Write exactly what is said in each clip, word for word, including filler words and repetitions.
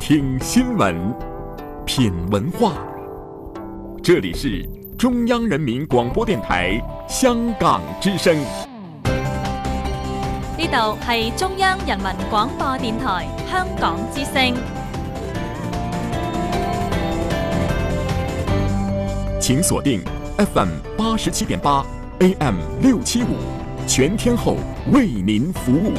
听新闻，品文化。这里是中央人民广播電台香港之聲。 呢度係中央人民廣播電台香港之聲。 請鎖定 F M 八十七點八 A M 六七五，全天候為您服務。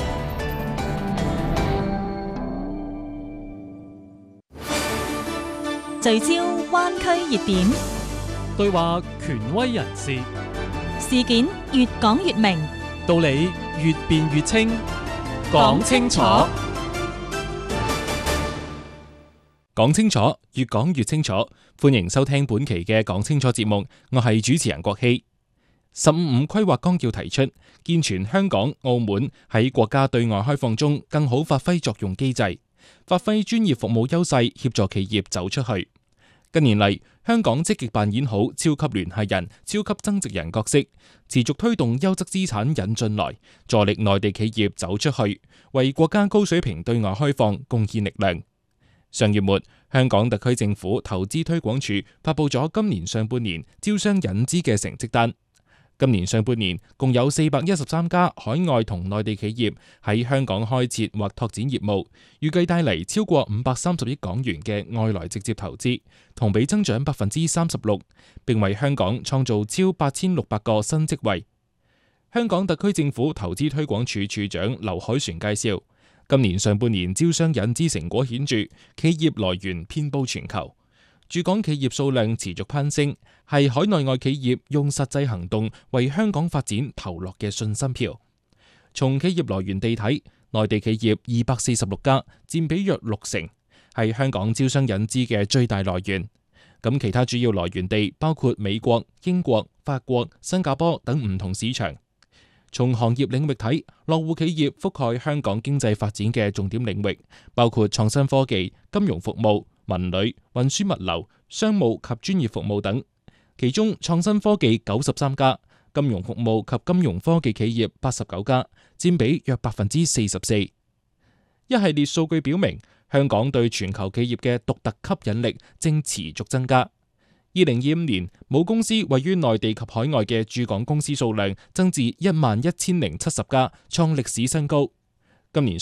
聚焦灣區熱點， 對話權威人士， 事件越講越明， 道理越辯越清，講清楚，講清楚，越講越清楚。歡迎收聽本期嘅講清楚節目，我係主持人郭希。十五五規劃綱要提出，健全香港、澳門喺國家對外開放中更好發揮作用機制，發揮專業服務優勢，協助企業走出去。近年嚟，香港積極扮演好超級聯繫人、超級增值人角色，持續推動優質資產引進來，助力內地企業走出去，為國家高水平對外開放貢獻力量。上月末，香港特區政府投資推廣署發佈咗今年上半年招商引資嘅成績單。今年上半年共有四百一十三家海外同內地企業喺香港開設或拓展業務，預計帶嚟超過五百三十億港元嘅外來直接投資，同比增長百分之三十六，並為香港創造超八千六百個新職位。香港特區政府投資推廣署署長劉海旋介紹，今年上半年招商引資成果顯著，企業來源遍佈全球。駐港企業數量持續攀升，係海內外企業用實際行動為香港發展投落嘅信心票。從企業來源地睇，內地企業二百四十六家，佔比約六成，係香港招商引資嘅最大來源。咁其他主要來源地包括美國、英國、法國、新加坡等唔同市場。從行業領域睇，落戶企業覆蓋香港經濟發展嘅重點領域，包括創新科技、金融服務、文旅、運輸物流、商務及專業服務等，其中創新科技九十三家，金融服務及金融科技企業八十九家，佔比約百分之四十四。一系列數據表明，香港對全球企業嘅獨特吸引力正持續增加。二零二五年，母公司位於內地及海外嘅駐港公司數量增至一萬一千零七十家，創歷史新高。今年